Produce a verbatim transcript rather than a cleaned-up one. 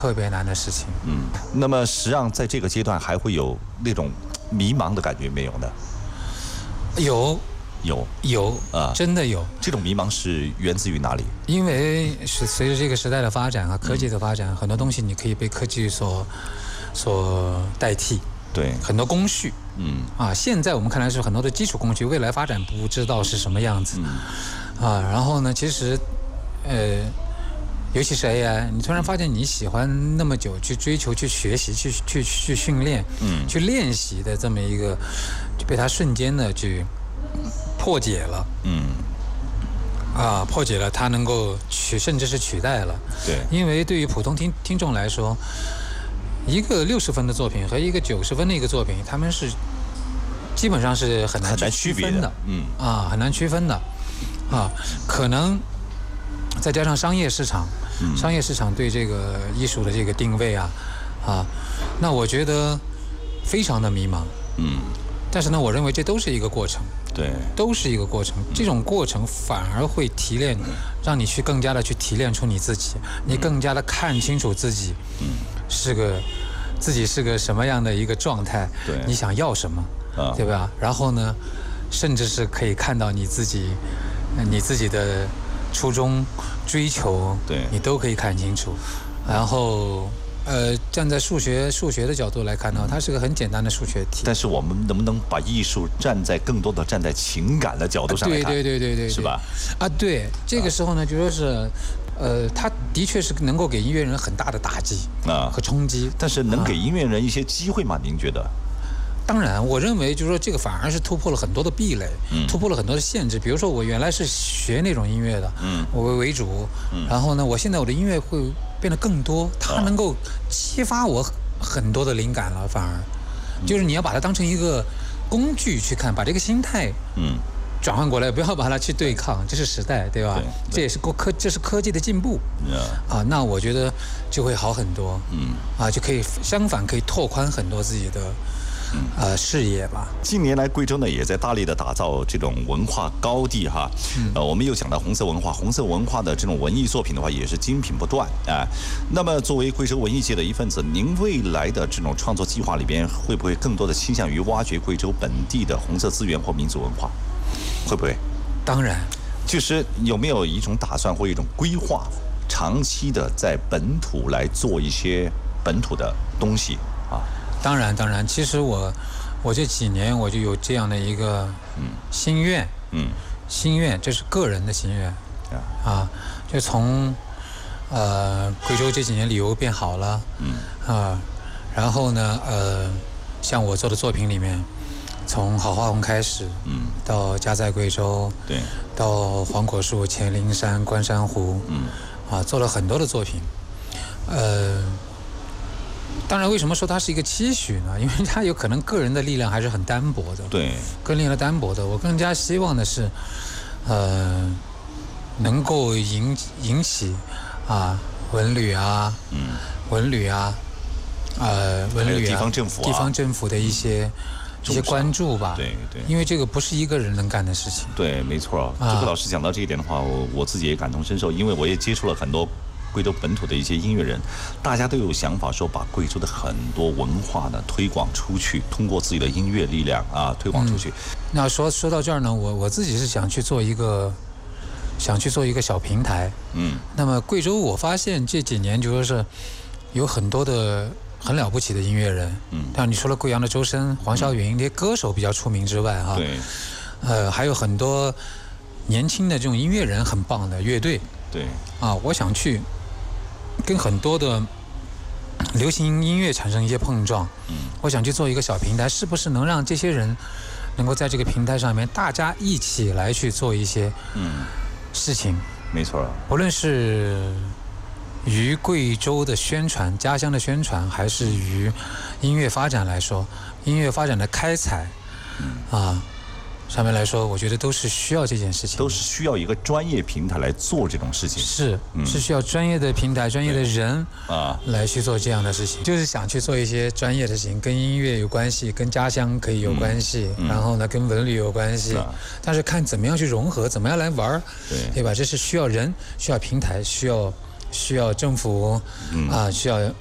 特别难的事情。 嗯，那么实际上在这个阶段还会有那种迷茫的感觉没有呢？ 有。 有有啊，真的有。 这种迷茫是源自于哪里？ 因为是随着这个时代的发展啊，科技的发展，嗯、很多东西你可以被科技所所代替。 对， 很多工序， 嗯啊，现在我们看来是很多的基础工序，未来发展不知道是什么样子， 嗯、 啊，然后呢，其实，呃，尤其是 A I， 你突然发现你喜欢那么久去追求、去学习、去去去训练、 嗯， 去练习的这么一个，就被它瞬间的去破解了， 嗯， 啊，破解了，它能够取，甚至是取代了， 对， 因为对于普通听听众来说。一个六十分的作品和一个九十分的一个作品，他们是基本上是很难区分的， 嗯啊，很难区分的，啊，可能再加上商业市场， 嗯、 商业市场对这个艺术的这个定位啊，啊，那我觉得非常的迷茫， 嗯， 但是呢，我认为这都是一个过程， 对， 都是一个过程，这种过程反而会提炼，让你去更加的去提炼出你自己，你更加的看清楚自己， 嗯。 是个自己是个什么样的一个状态？ 对， 你想要什么？ 啊， 对吧？然后呢，甚至是可以看到你自己，你自己的初衷、追求， 对， 你都可以看清楚。然后，呃，站在数学数学的角度来看呢，它是个很简单的数学题。 但是我们能不能把艺术站在更多的站在情感的角度上来看？ 对对对对对， 是吧？ 啊，对，这个时候呢，就说是。呃，它的确是能够给音乐人很大的打击啊和冲击， 但是能给音乐人一些机会吗？您觉得？ 当然，我认为就是说这个反而是突破了很多的壁垒， 嗯、 突破了很多的限制。比如说我原来是学那种音乐的， 嗯， 我为为主， 嗯， 然后呢，我现在我的音乐会变得更多，它能够激发我很多的灵感了。反而， 嗯、 就是你要把它当成一个工具去看，把这个心态， 嗯。 转换过来，不要把它去对抗，这是时代，对吧？ 对对这也是科，这是科技的进步。 Yeah. 啊，那我觉得就会好很多。 嗯， 啊，就可以相反可以拓宽很多自己的， 嗯、 呃视野吧。 近年来，贵州呢也在大力的打造这种文化高地哈。嗯、呃，我们又讲到红色文化，红色文化的这种文艺作品的话，也是精品不断啊。那么，作为贵州文艺界的一份子，您未来的这种创作计划里边，会不会更多的倾向于挖掘贵州本地的红色资源或民族文化？会不会？ 当然， 就是有没有一种打算或一种规划，长期的在本土来做一些本土的东西啊？ 当然，当然，其实我我这几年我就有这样的一个心愿， 嗯， 心愿，这是个人的心愿啊，就从呃贵州这几年旅游变好了， 嗯啊，然后呢，呃，像我做的作品里面。从好花红开始， 嗯， 到家在贵州， 对， 到黄果树、黔灵山、关山湖， 嗯，啊， 做了很多的作品，呃，当然，为什么说它是一个期许呢？因为它有可能个人的力量还是很单薄的， 对， 个人力量单薄的。我更加希望的是，呃，能够引引起啊文旅啊， 嗯， 文旅啊，呃，文旅啊， 地方政府、啊， 地方政府的一些。一些关注吧， 对对， 因为这个不是一个人能干的事情。 对，没错。这个老师讲到这一点的话，我我自己也感同身受，因为我也接触了很多贵州本土的一些音乐人，大家都有想法说把贵州的很多文化呢推广出去，通过自己的音乐力量啊推广出去。 嗯、那说说到这儿呢，我我自己是想去做一个，想去做一个小平台。 嗯。 那么贵州，我发现这几年就说是有很多的。很了不起的音乐人， 嗯， 但你除了贵阳的周深、黄霄云这些歌手比较出名之外，哈， 对， 呃，还有很多年轻的这种音乐人很棒的乐队， 对， 啊，我想去跟很多的流行音乐产生一些碰撞， 嗯， 我想去做一个小平台，是不是能让这些人能够在这个平台上面，大家一起来去做一些嗯事情， 没错， 不论是。于贵州的宣传、家乡的宣传，还是于音乐发展来说，音乐发展的开采， 嗯啊，上面来说，我觉得都是需要这件事情， 都是需要一个专业平台来做这种事情， 是、 嗯、 是需要专业的平台、专业的人啊来去做这样的事情，就是想去做一些专业的事情，跟音乐有关系，跟家乡可以有关系， 嗯嗯、 然后呢，跟文旅有关系， 啊、 但是看怎么样去融合，怎么样来玩， 对对吧？这是需要人、需要平台、需要。 需要政府啊、呃，需要